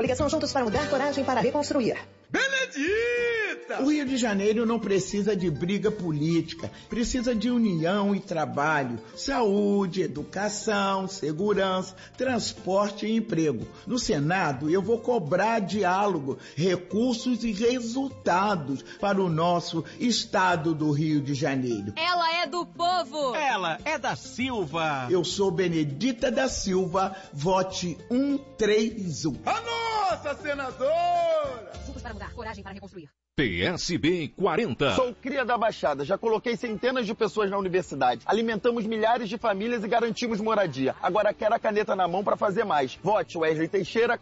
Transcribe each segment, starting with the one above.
Coligação Juntos para Mudar, Coragem para Reconstruir. Benedita! O Rio de Janeiro não precisa de briga política, precisa de união e trabalho, saúde, educação, segurança, transporte e emprego. No Senado, eu vou cobrar diálogo, recursos e resultados para o nosso estado do Rio de Janeiro. Ela é do povo! Ela é da Silva! Eu sou Benedita da Silva, vote 131. A nossa senadora! Juntos para Mudar, Coragem para Reconstruir. PSB 40. Sou cria da Baixada, já coloquei centenas de pessoas na universidade. Alimentamos milhares de famílias e garantimos moradia. Agora quero a caneta na mão para fazer mais. Vote Wesley Teixeira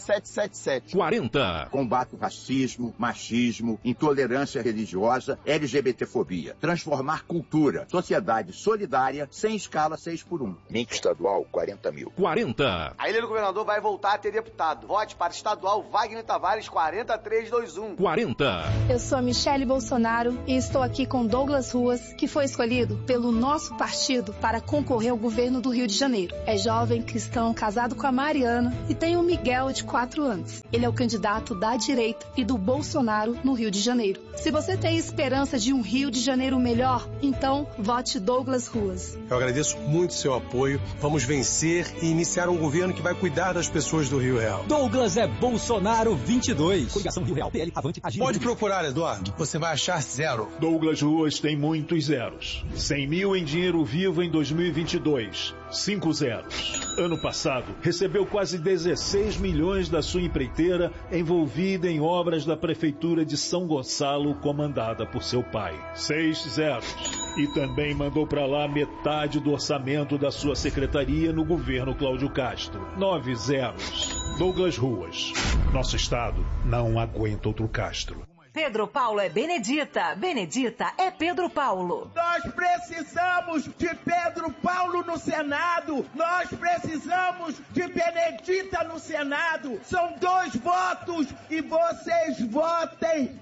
40777. 40. Combate o racismo, machismo, intolerância religiosa, LGBTfobia. Transformar cultura, sociedade solidária, sem escala 6x1. Link estadual 40 mil. 40. A Ilha do Governador vai voltar a ter deputado. Vote para estadual Wagner Tavares 40321. 40. Eu sou a Michele Bolsonaro e estou aqui com Douglas Ruas, que foi escolhido pelo nosso partido para concorrer ao governo do Rio de Janeiro. É jovem, cristão, casado com a Mariana e tem o Miguel de 4 anos. Ele é o candidato da direita e do Bolsonaro no Rio de Janeiro. Se você tem esperança de um Rio de Janeiro melhor, então vote Douglas Ruas. Eu agradeço muito seu apoio. Vamos vencer e iniciar um governo que vai cuidar das pessoas do Rio Real. Douglas é Bolsonaro 22. Coligação Rio Real, PL, Avante, Agir. Pode procurar, Eduardo. Você vai achar zero. Douglas Ruas tem muitos zeros. 100 mil em dinheiro vivo em 2022. 5 zeros. Ano passado, recebeu quase 16 milhões da sua empreiteira envolvida em obras da Prefeitura de São Gonçalo, comandada por seu pai. 6 zeros. E também mandou para lá metade do orçamento da sua secretaria no governo Cláudio Castro. 9 zeros. Douglas Ruas. Nosso estado não aguenta outro Castro. Pedro Paulo é Benedita, Benedita é Pedro Paulo. Nós precisamos de Pedro Paulo no Senado, nós precisamos de Benedita no Senado. São 2 votos e vocês votem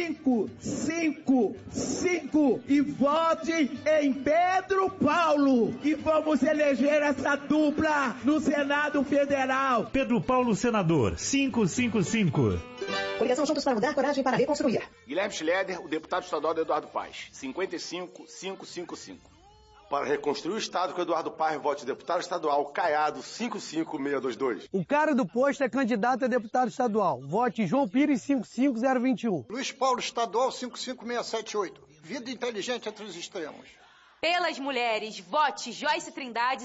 5 e votem em Pedro Paulo e vamos eleger essa dupla no Senado Federal. Pedro Paulo, senador, 555. Coligação Juntos para Mudar, Coragem para Reconstruir. Guilherme Schleder, o deputado estadual do Eduardo Paes, 55555. Para reconstruir o estado com Eduardo Paes, vote deputado estadual Caiado 55622. O cara do posto é candidato a deputado estadual. Vote João Pires 55021. Luiz Paulo estadual 55678. Vida inteligente entre os extremos. Pelas mulheres, vote Joyce Trindade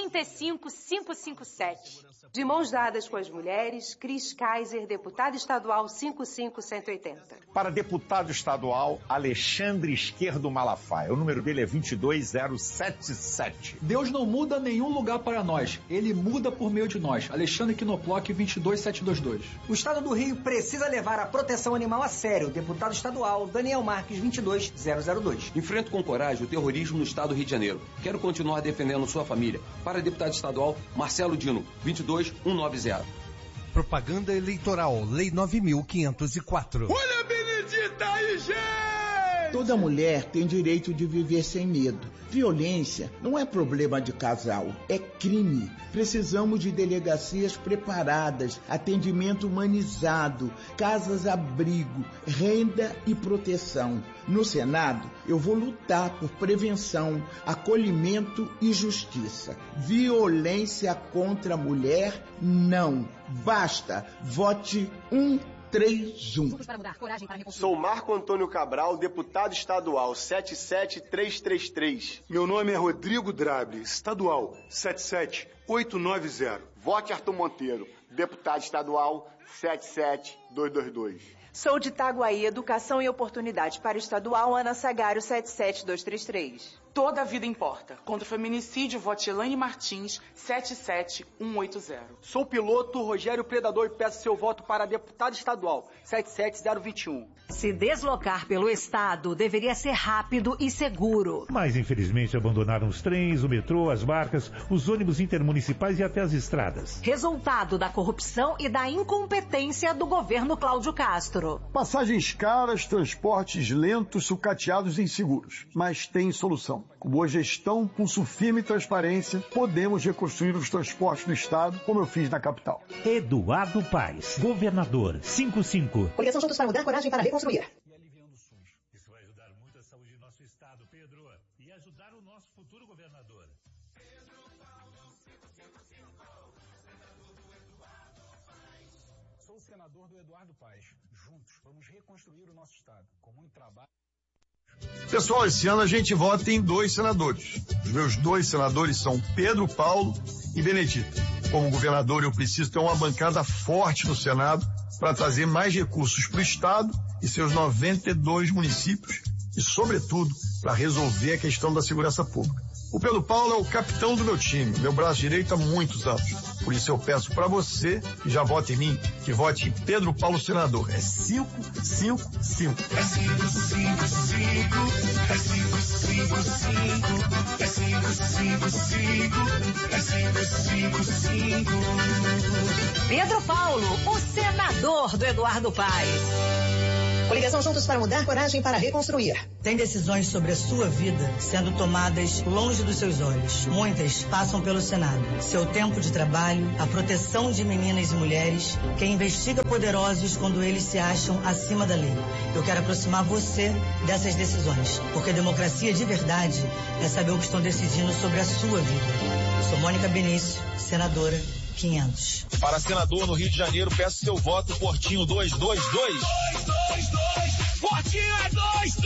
55557. De mãos dadas com as mulheres, Cris Kaiser, deputado estadual 55180. Para deputado estadual, Alexandre Esquerdo Malafaia. O número dele é 22077. Deus não muda nenhum lugar para nós. Ele muda por meio de nós. Alexandre Quinoploc 22722. O Estado do Rio precisa levar a proteção animal a sério. Deputado estadual Daniel Marques 22002. Enfrento com coragem o terrorismo no estado do Rio de Janeiro. Quero continuar defendendo sua família. Para deputado estadual, Marcelo Dino, 22190. Propaganda eleitoral, Lei 9.504. Olha a Benedita aí, gente! Toda mulher tem direito de viver sem medo. Violência não é problema de casal, é crime. Precisamos de delegacias preparadas, atendimento humanizado, casas-abrigo, renda e proteção. No Senado, eu vou lutar por prevenção, acolhimento e justiça. Violência contra a mulher, não. Basta. Vote 131. Sou Marco Antônio Cabral, deputado estadual 77333. Meu nome é Rodrigo Drable, estadual 77890. Vote Arthur Monteiro, deputado estadual 77222. Sou de Itaguaí, Educação e Oportunidade para o estadual Ana Sagário 77233. Toda a vida importa. Contra o feminicídio, vote Elaine Martins 77180. Sou piloto Rogério Predador e peço seu voto para deputado estadual 77021. Se deslocar pelo estado deveria ser rápido e seguro. Mas infelizmente abandonaram os trens, o metrô, as barcas, os ônibus intermunicipais e até as estradas. Resultado da corrupção e da incompetência do governo Cláudio Castro. Passagens caras, transportes lentos, sucateados e inseguros. Mas tem solução. Nacional. Com boa gestão, pulso firme e transparência, podemos reconstruir os transportes do Estado, como eu fiz na capital. Eduardo Paes, governador, 55. Coligação Juntos para Mudar, coragem para reconstruir. Isso vai ajudar muito a saúde do nosso Estado, Pedro, e ajudar o nosso futuro governador. Sou o senador do Eduardo Paes. Juntos, vamos reconstruir o nosso Estado, com muito trabalho. Pessoal, esse ano a gente vota em 2 senadores. Os meus 2 senadores são Pedro Paulo e Benedita. Como governador, eu preciso ter uma bancada forte no Senado para trazer mais recursos para o Estado e seus 92 municípios e, sobretudo, para resolver a questão da segurança pública. O Pedro Paulo é o capitão do meu time, meu braço direito há muitos anos. Por isso eu peço para você, que já vota em mim, que vote em Pedro Paulo senador. É 555. É 555. É 555. É 555. É 555. Pedro Paulo, o senador do Eduardo Paes. Coligação Juntos para Mudar, coragem para reconstruir. Tem decisões sobre a sua vida sendo tomadas longe dos seus olhos. Muitas passam pelo Senado. Seu tempo de trabalho, a proteção de meninas e mulheres, quem investiga poderosos quando eles se acham acima da lei. Eu quero aproximar você dessas decisões, porque democracia de verdade é saber o que estão decidindo sobre a sua vida. Sou Mônica Benício, senadora 500. Para senador no Rio de Janeiro, peço seu voto, Portinho 222. Portinho é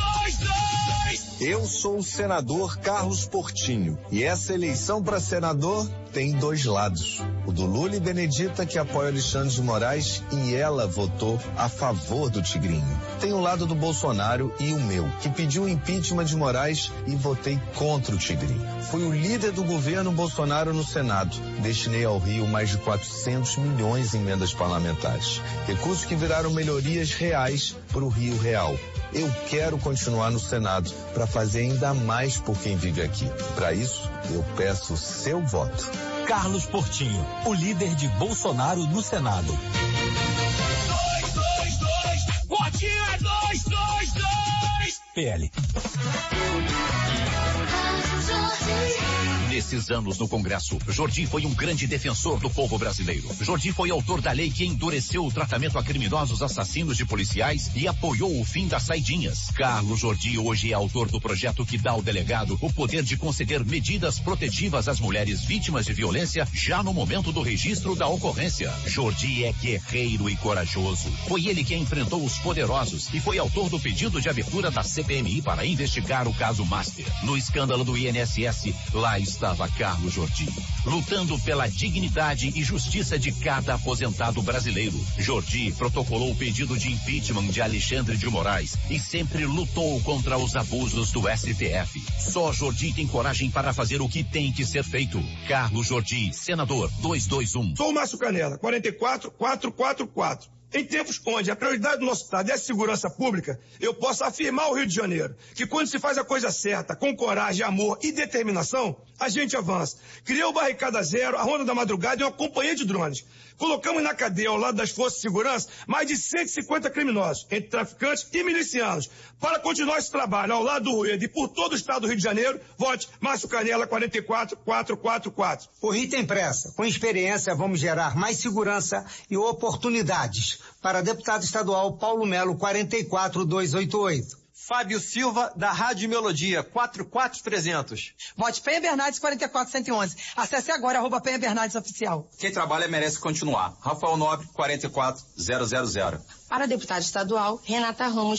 222. Eu sou o senador Carlos Portinho e essa eleição para senador tem 2 lados. O do Lula e Benedita, que apoia Alexandre de Moraes, e ela votou a favor do Tigrinho. Tem o lado do Bolsonaro e o meu, que pediu o impeachment de Moraes e votei contra o Tigrinho. Fui o líder do governo Bolsonaro no Senado. Destinei ao Rio mais de 400 milhões em emendas parlamentares. Recursos que viraram melhorias reais para o Rio Real. Eu quero continuar no Senado para fazer ainda mais por quem vive aqui. Para isso, eu peço o seu voto. Carlos Portinho, o líder de Bolsonaro no Senado. 222. Portinho é 222. PL. Nesses anos no Congresso, Jordi foi um grande defensor do povo brasileiro. Jordi foi autor da lei que endureceu o tratamento a criminosos assassinos de policiais e apoiou o fim das saidinhas. Carlos Jordi hoje é autor do projeto que dá ao delegado o poder de conceder medidas protetivas às mulheres vítimas de violência já no momento do registro da ocorrência. Jordi é guerreiro e corajoso. Foi ele quem enfrentou os poderosos e foi autor do pedido de abertura da CPMI para investigar o caso Master. No escândalo do INSS, lá estava Carlos Jordi, lutando pela dignidade e justiça de cada aposentado brasileiro. Jordi protocolou o pedido de impeachment de Alexandre de Moraes e sempre lutou contra os abusos do STF. Só Jordi tem coragem para fazer o que tem que ser feito. Carlos Jordi, senador 221. Sou o Márcio Canela, 44444. Em tempos onde a prioridade do nosso Estado é a segurança pública, eu posso afirmar ao Rio de Janeiro que quando se faz a coisa certa, com coragem, amor e determinação, a gente avança. Criou o Barricada Zero, a Ronda da Madrugada e uma companhia de drones. Colocamos na cadeia, ao lado das forças de segurança, mais de 150 criminosos, entre traficantes e milicianos. Para continuar esse trabalho ao lado do Rueda e por todo o Estado do Rio de Janeiro, vote Márcio Canela, 44444. O Rio tem pressa. Com experiência, vamos gerar mais segurança e oportunidades. Para deputado estadual Paulo Melo, 44288. Fábio Silva, da Rádio Melodia, 44300. Vote Penha Bernardes, 44111. Acesse agora, @Penha Bernardes Oficial. Quem trabalha merece continuar. Rafael Nobre, 44000. Para deputado estadual, Renata Ramos,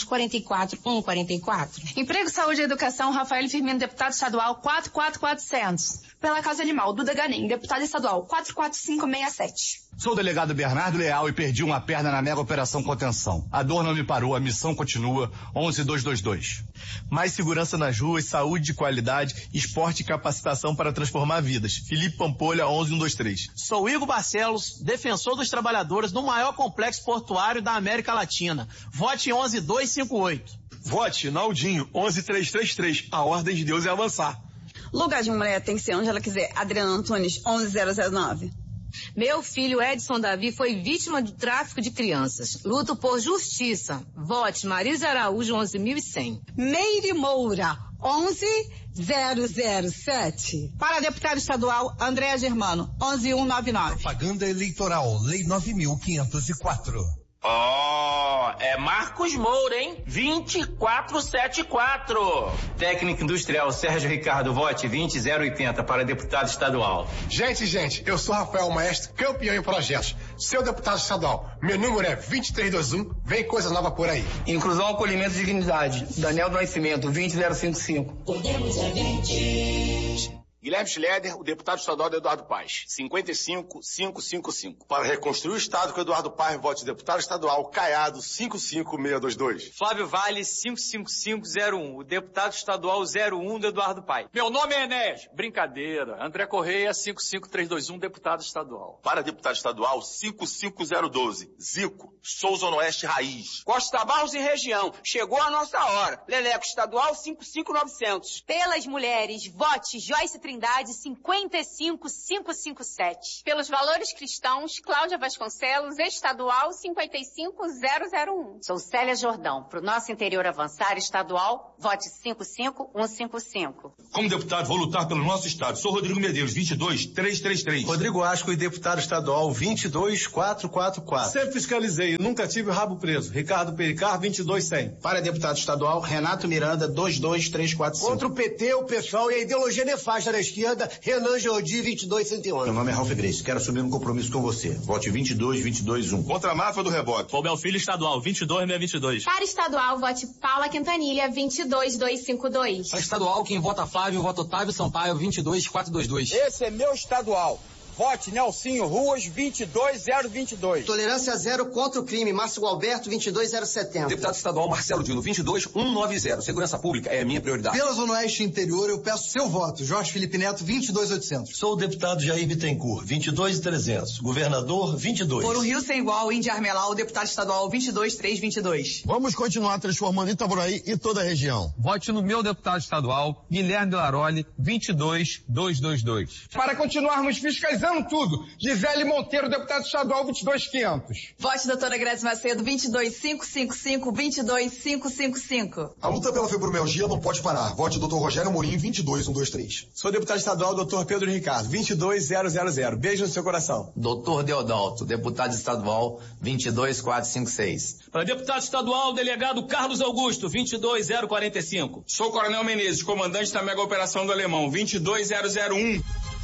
44144. Emprego, Saúde e Educação, Rafael Firmino, deputado estadual, 44400. Pela Causa Animal, Duda Ganem, deputado estadual, 44567. Sou o delegado Bernardo Leal e perdi uma perna na mega operação contenção. A dor não me parou, a missão continua, 11222. Mais segurança nas ruas, saúde de qualidade, esporte e capacitação para transformar vidas. Felipe Pampolha, 11123. Sou Igor Barcelos, defensor dos trabalhadores no maior complexo portuário da América Latina. Vote 11258. Vote Naldinho, 11333. A ordem de Deus é avançar. Lugar de mulher tem que ser onde ela quiser. Adriana Antunes, 11009. Meu filho Edson Davi foi vítima de tráfico de crianças. Luto por justiça. Vote Marisa Araújo, 11.100. Meire Moura, 11.007. Para deputado estadual, Andréa Germano, 11.199. Propaganda eleitoral, Lei 9.504. É Marcos Moura, hein? 2474. Técnico industrial Sérgio Ricardo, vote 20080 para deputado estadual. Gente, eu sou Rafael Maestro, campeão em projetos. Seu deputado estadual, meu número é 2321, vem coisa nova por aí. Inclusão, acolhimento e dignidade. Daniel do Nascimento, 20055. Podemos é 20. Guilherme Schleder, o deputado estadual do Eduardo Paes, 55555. Para reconstruir o estado com Eduardo Paes, vote deputado estadual Caiado, 55622. Flávio Vale, 55501, o deputado estadual 01 do Eduardo Paes. Meu nome é Enéas. Brincadeira. André Correia, 55321, deputado estadual. Para deputado estadual, 55012. Zico, sou Zona Oeste Raiz. Costa Barros e região, chegou a nossa hora. Leleco estadual, 55900. Pelas mulheres, vote Joyce Trindade, 55557. Pelos valores cristãos, Cláudia Vasconcelos, estadual 55001. Sou Célia Jordão. Para o nosso interior avançar estadual, vote 55155. Como deputado, vou lutar pelo nosso estado. Sou Rodrigo Medeiros, 22333. Rodrigo Asco e deputado estadual 22444. Sempre fiscalizei, nunca tive o rabo preso. Ricardo Pericar, 22100. Para deputado estadual, Renato Miranda, 22345. Contra o PT, o pessoal e a ideologia nefasta da esquerda, Renan Jordi, 22111. Meu nome é Ralf Grace, quero assumir um compromisso com você. Vote 22221. Contra a máfia do rebote. Fobel Filho estadual, 22622. Para estadual, vote Paula Quintanilha, 22252. Para estadual, quem vota Flávio, vota Otávio Sampaio, 22422. Esse é meu estadual. Vote Nelsinho Ruas, 22022. Tolerância zero contra o crime, Márcio Alberto, 22070. Deputado estadual Marcelo Dino, 22190. Segurança pública é a minha prioridade. Pela Zona Oeste Interior, eu peço seu voto. Jorge Felipe Neto, 22800. Sou o deputado Jair Bittencourt, 22300. Governador, 22. Por um Rio Sem Igual, Índia Armelau, o deputado estadual 22322. Vamos continuar transformando Itaboraí e toda a região. Vote no meu deputado estadual, Guilherme Laroli, 22222. Para continuarmos fiscalizando tudo, Gisele Monteiro, deputado estadual, 22500. Vote doutora Grazi Macedo, 22555, 22555. A luta pela fibromialgia não pode parar. Vote Dr. Rogério Mourinho, 22123. Sou deputado estadual, Dr. Pedro Ricardo, 22000. Beijo no seu coração. Dr. Deodalto, deputado estadual, 22456. Para deputado estadual, delegado Carlos Augusto, 22045. Sou Coronel Menezes, comandante da mega operação do Alemão, 22001.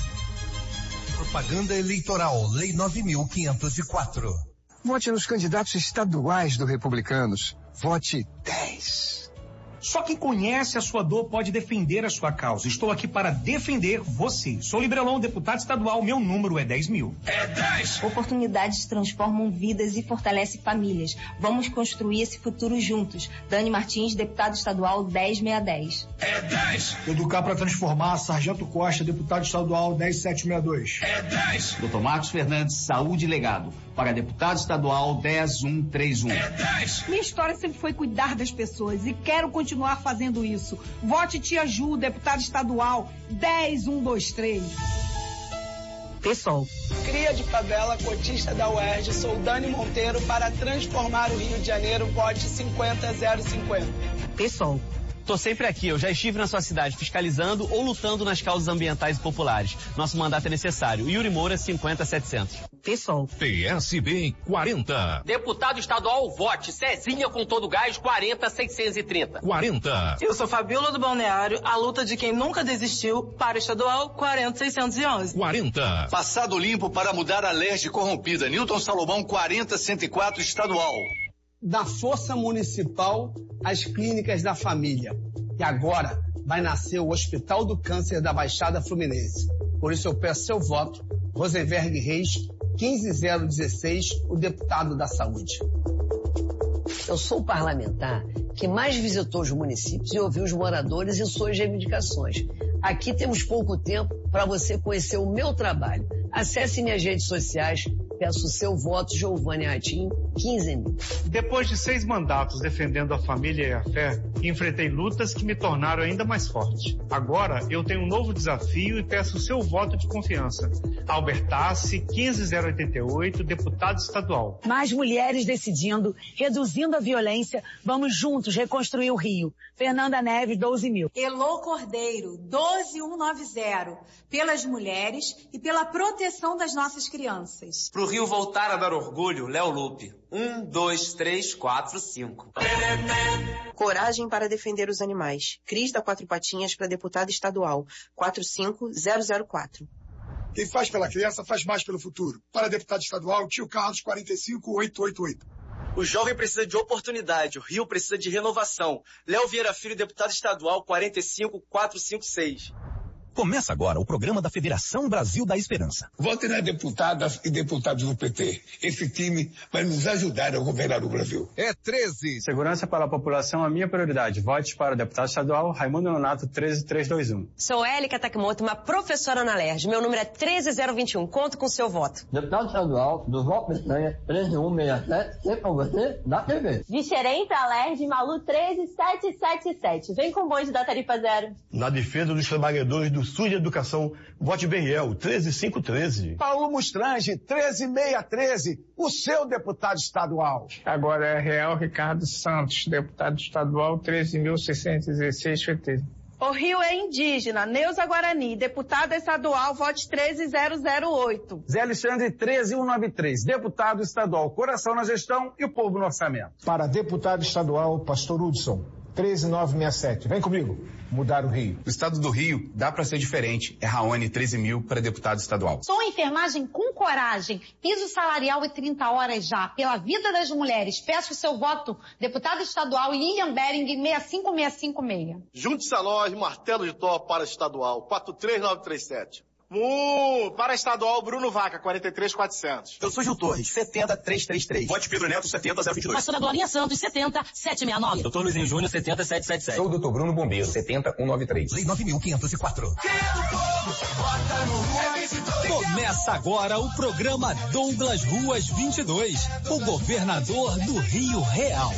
Propaganda eleitoral, Lei 9.504. Vote nos candidatos estaduais do Republicanos. Vote 10. Só quem conhece a sua dor pode defender a sua causa. Estou aqui para defender você. Sou Librelon, deputado estadual, meu número é 10.000. É 10! Oportunidades transformam vidas e fortalecem famílias. Vamos construir esse futuro juntos. Dani Martins, deputado estadual, 10.610. É 10! Educar para transformar, Sargento Costa, deputado estadual, 10.762. É 10! Dr. Marcos Fernandes, saúde e legado. Para deputado estadual, 10131. É 10! Minha história sempre foi cuidar das pessoas e quero continuar fazendo isso. Vote Tia Ju, deputado estadual, 10123. PSOL. Cria de favela, cotista da UERJ, sou Dani Monteiro, para transformar o Rio de Janeiro, vote 50050. PSOL. Tô sempre aqui, eu já estive na sua cidade fiscalizando ou lutando nas causas ambientais e populares. Nosso mandato é necessário. Yuri Moura, 50700. PSOL. PSB 40. Deputado estadual, vote Cezinha com todo gás, 40630. 40. Eu sou Fabiola do Balneário, a luta de quem nunca desistiu, para o estadual, 40611. 40. Passado limpo para mudar a LERJ corrompida. Newton Salomão, 40104, estadual. Da Força Municipal às Clínicas da Família. E agora vai nascer o Hospital do Câncer da Baixada Fluminense. Por isso eu peço seu voto, Rosenberg Reis, 15016, o deputado da Saúde. Eu sou o parlamentar que mais visitou os municípios e ouviu os moradores e suas reivindicações. Aqui temos pouco tempo para você conhecer o meu trabalho. Acesse minhas redes sociais Peço o seu voto, Giovanni Ratinho, 15 mil. Depois de 6 mandatos defendendo a família e a fé, enfrentei lutas que me tornaram ainda mais forte. Agora eu tenho um novo desafio e peço o seu voto de confiança. Albertassi, 15088, deputado estadual. Mais mulheres decidindo, reduzindo a violência, vamos juntos reconstruir o Rio. Fernanda Neves, 12 mil. Elô Cordeiro, 12190, pelas mulheres e pela proteção das nossas crianças. Pro Rio voltar a dar orgulho, Léo Lupe, 1, 2, 3, 4, 5. Coragem para defender os animais. Cris da Quatro Patinhas para deputada estadual, 45004. Quem faz pela criança faz mais pelo futuro. Para deputado estadual, Tio Carlos, 45888. O jovem precisa de oportunidade, o Rio precisa de renovação. Léo Vieira Filho, deputado estadual, 45456. Começa agora o programa da Federação Brasil da Esperança. Vote nas deputadas e deputados do PT. Esse time vai nos ajudar a governar o Brasil. É 13. Segurança para a população é a minha prioridade. Vote para o deputado estadual Raimundo Nonato, 13321. Sou Élica Takimoto, uma professora na LERJ. Meu número é 13021. Conto com o seu voto. Deputado estadual do Voto Pestanha, 13167, sempre com você, na TV. De Xerém para LERJ, Malu 13777. Vem com o bonde da tarifa zero. Na defesa dos trabalhadores do SUS de Educação, vote Beriel, 13513. Paulo Mustrange, 13613, o seu deputado estadual. Agora é Real Ricardo Santos, deputado estadual, 13.616. O Rio é indígena, Neuza Guarani, deputada estadual, vote 13008. Zé Alexandre, 13193, deputado estadual, coração na gestão e o povo no orçamento. Para deputado estadual, Pastor Hudson, 13967. Vem comigo, mudar o Rio. O estado do Rio dá para ser diferente. É Raoni, 13 mil para deputado estadual. Sou enfermagem com coragem. Piso salarial e 30 horas já. Pela vida das mulheres. Peço o seu voto, deputado estadual Lilian Bering, 65656. Junte-se a nós, martelo de Thor para estadual, 43937. Para estadual, Bruno Vaca, 43400. Eu sou Gil Torres, 70333. Vote Pedro Neto, 70022. Pastora Glorinha Santos, 70769. Doutor Luizinho Júnior, 70777. Sou o Doutor Bruno Bombeiro, 70193. Lei 9.504. Começa agora o programa Douglas Ruas 22, o governador do Rio Real.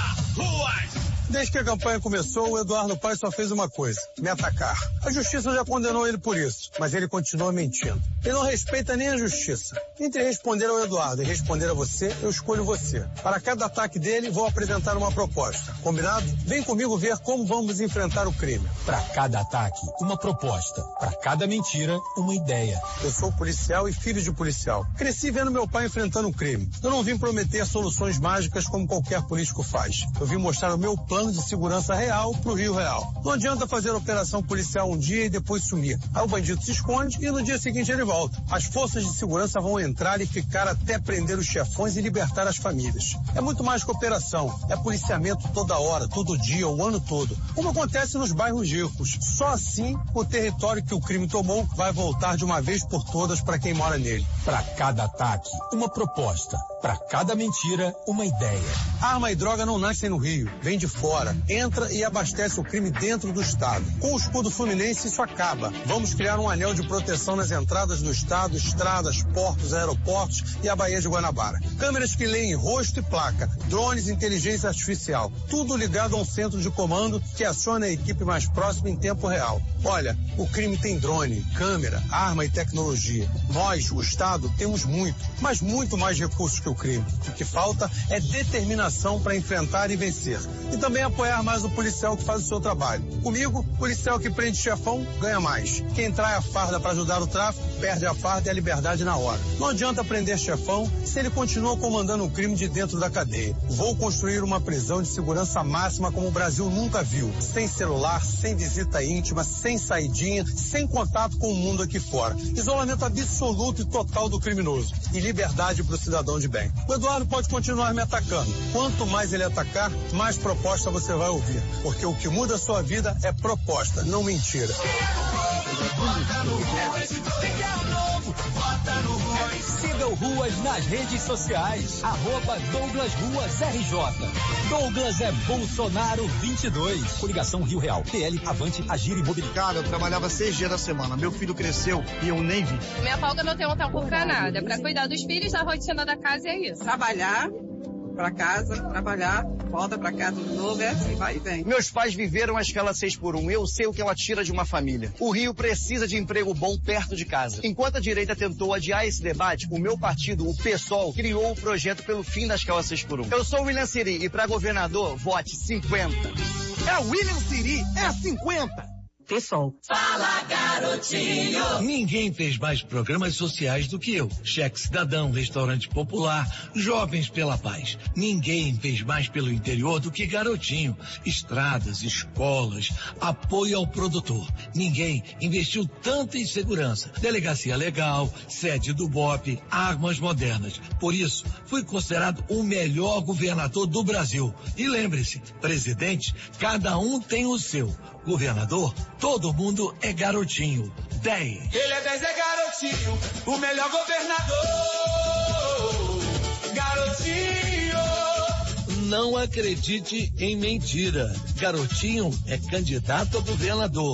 Desde que a campanha começou, o Eduardo Paes só fez uma coisa: me atacar. A justiça já condenou ele por isso, mas ele continua mentindo. Ele não respeita nem a justiça. Entre responder ao Eduardo e responder a você, eu escolho você. Para cada ataque dele, vou apresentar uma proposta. Combinado? Vem comigo ver como vamos enfrentar o crime. Para cada ataque, uma proposta. Para cada mentira, uma ideia. Eu sou policial e filho de policial. Cresci vendo meu pai enfrentando o crime. Eu não vim prometer soluções mágicas como qualquer político faz. Eu vim mostrar o meu plano de segurança real pro Rio Real. Não adianta fazer operação policial um dia e depois sumir. Aí o bandido se esconde e no dia seguinte ele volta. As forças de segurança vão entrar e ficar até prender os chefões e libertar as famílias. É muito mais que operação. É policiamento toda hora, todo dia, o ano todo. Como acontece nos bairros ricos. Só assim o território que o crime tomou vai voltar de uma vez por todas para quem mora nele. Para cada ataque, uma proposta. Para cada mentira, uma ideia. Arma e droga não nascem no Rio, vem de fora. Entra e abastece o crime dentro do estado. Com o escudo fluminense isso acaba. Vamos criar um anel de proteção nas entradas do estado, estradas, portos, aeroportos e a Baía de Guanabara. Câmeras que leem rosto e placa, drones, inteligência artificial. Tudo ligado a um centro de comando que aciona a equipe mais próxima em tempo real. Olha, o crime tem drone, câmera, arma e tecnologia. Nós, o estado, temos muito, mas muito mais recursos que o crime. O que falta é determinação para enfrentar e vencer. E também apoiar mais o policial que faz o seu trabalho. Comigo, policial que prende chefão ganha mais. Quem trai a farda para ajudar o tráfico, perde a farda e a liberdade na hora. Não adianta prender chefão se ele continua comandando o crime de dentro da cadeia. Vou construir uma prisão de segurança máxima como o Brasil nunca viu. Sem celular, sem visita íntima, sem saidinha, sem contato com o mundo aqui fora. Isolamento absoluto e total do criminoso. E liberdade para o cidadão de bem. O Eduardo pode continuar me atacando. Quanto mais ele atacar, mais proposta você vai ouvir. Porque o que muda a sua vida é proposta, não mentira. Siga Wendel Ruas nas redes sociais. @DouglasRuasRJ. Douglas é Bolsonaro 22. Coligação Rio Real. PL, Avante, Agir e Mobilidade. Cara, eu trabalhava 6 dias da semana. Meu filho cresceu e eu nem vi. Minha folga não tem um tempo pra nada. É pra cuidar dos filhos, da rotina da casa e é isso. Trabalhar pra casa, trabalhar, volta pra casa de novo, é assim, vai e vem. Meus pais viveram a escala 6x1. Eu sei o que ela tira de uma família. O Rio precisa de emprego bom perto de casa. Enquanto a direita tentou adiar esse debate, o meu partido, o PSOL, criou o projeto pelo fim da escala 6x1. Eu sou o William Siri e pra governador, vote 50. É o William Siri, é 50. PSOL. Fala, garotinho! Ninguém fez mais programas sociais do que eu. Cheque Cidadão, Restaurante Popular, Jovens pela Paz. Ninguém fez mais pelo interior do que Garotinho. Estradas, escolas, apoio ao produtor. Ninguém investiu tanto em segurança. Delegacia legal, sede do BOP, armas modernas. Por isso, fui considerado o melhor governador do Brasil. E lembre-se, presidente, cada um tem o seu. Governador, todo mundo é garotinho. 10. Ele é 10, é garotinho, o melhor governador. Garotinho. Não acredite em mentira. Garotinho é candidato a governador.